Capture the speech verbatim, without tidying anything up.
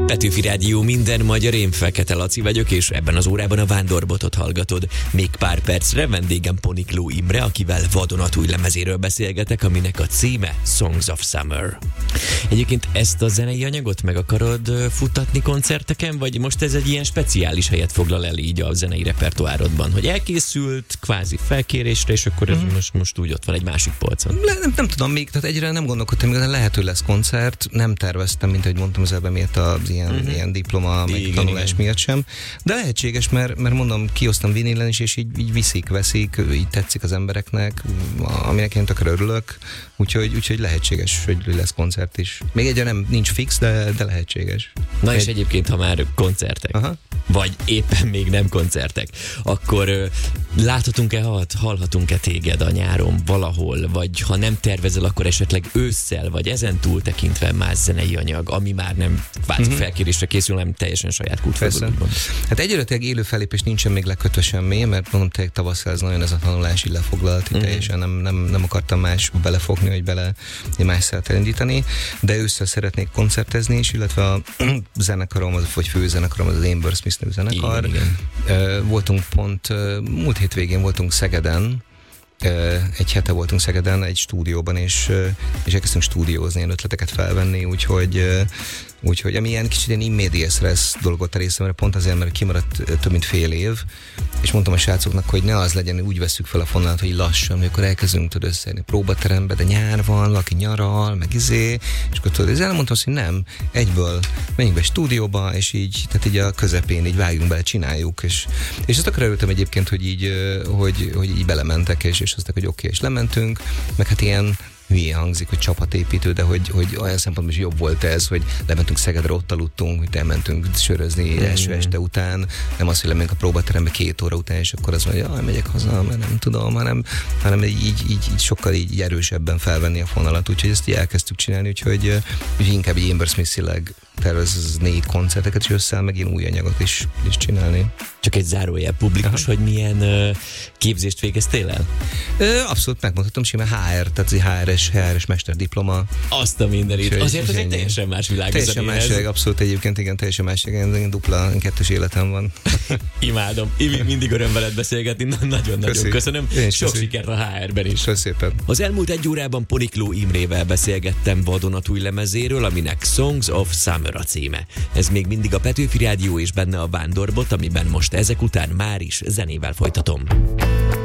Petőfi Rádió, minden magyar, én Fekete Laci vagyok, és ebben az órában a Vándorbotot hallgatod. Még pár percre vendégem Ponikló Imre, akivel vadonatúj lemezéről beszélgetek, aminek a címe Songs of Summer. Egyébként ezt a zenei anyagot meg akarod futtatni koncerteken, vagy most ez egy ilyen speciális helyet foglal el így a zenei repertoárodban, hogy elkészült kvázi felkérésre, és akkor ez mm. most, most úgy ott van egy másik polcon? Le, nem, nem tudom még, tehát egyre nem gondolkodtam, hogy lehető lesz koncert, nem terveztem, mint ahogy mondtam az előbb, miért az ilyen, mm-hmm. ilyen diploma, meg igen, tanulás igen. miatt sem, de lehetséges, mert, mert mondom, kiosztam vinylen is, és így, így viszik, veszik, így tetszik az embereknek, aminek én tökre örülök, úgyhogy, úgyhogy lehetséges, hogy lesz koncert is. Még egyre nem, nincs fix, de, de lehetséges. Na Egy... és egyébként, ha már koncertek, Aha. vagy éppen még nem koncertek, akkor uh, láthatunk-e, hallhatunk-e téged a nyáron valahol, vagy ha nem tervezel, akkor esetleg ősszel, vagy ezen túl tekintve más zenei anyag, ami már nem kvázi uh-huh. felkérésre készül, nem teljesen saját kútfogul. Hát egyre tényleg élő fellépés nincsen még lekötve semmi, mert mondom, tényleg tavasszal ez nagyon ez a tanulás így lefoglalt, uh-huh. teljesen nem, nem, nem akartam más belefogni, hogy bele más szeret elindítani, de ősszel szeretnék koncertezni is, illetve a zenekarom, az, vagy főzenekarom, az az Amber Smith nevű zenekar. Igen, igen. Voltunk pont, múlt hétvégén voltunk Szegeden, egy hete voltunk Szegeden egy stúdióban, és, és elkezdtünk stúdiózni, ilyen ötleteket felvenni, úgyhogy Úgyhogy ami ilyen kicsit ilyen immediate res dolgot a részemre, pont azért, mert kimaradt több mint fél év, és mondtam a srácoknak, hogy ne az legyen, úgy veszük fel a fonalat, hogy lassan, amikor elkezdünk tudod összeérni próbaterembe, de nyár van, aki nyaral, meg izé, és akkor tudod, ezzel mondtam azt, hogy nem, egyből menjünk be stúdióba, és így, tehát így a közepén így vágjunk bele, csináljuk, és, és azt akkor örültem egyébként, hogy így, hogy, hogy így belementek, és, és azt hogy oké, okay, és lementünk, meg hát ilyen hülye hangzik, hogy csapatépítő, de hogy, hogy olyan szempontból is jobb volt ez, hogy lementünk Szegedre, ott aludtunk, hogy elmentünk sörözni mm. első este után, nem az, hogy lementünk a próbaterembe két óra után, és akkor az mondja, hogy jaj, megyek haza, mert nem tudom, hanem, hanem így, így, így sokkal így erősebben felvenni a fonalat, úgyhogy ezt így elkezdtük csinálni, úgyhogy, úgyhogy inkább így Amber Smith-ileg terveznék koncerteket, és össze meg én új anyagot is, is csinálni. Csak egy zárójel publikus, Aha. hogy milyen uh, képzést végeztél el? Ö, abszolút megmondhatom, simán há er, tehát egy há er es, há er es mesterdiploma. Azt a mindenit. Azért az egy teljesen más világ. Teljesen másság, abszolút egyébként, igen, teljesen másság. Én dupla, kettős életem van. Imádom. Én mindig öröm veled beszélgetni. Nagyon-nagyon köszönöm. Sok sikert a há er-ben is. Köszönöm szépen. Az elmúlt egy órában Ponikló Imrével beszélgettem vadonatúj lemezéről, aminek Songs of Summer a címe. Ez még mindig a Petőfi Rádió, és benne a Vándorbot, amiben most ezek után már is zenével folytatom.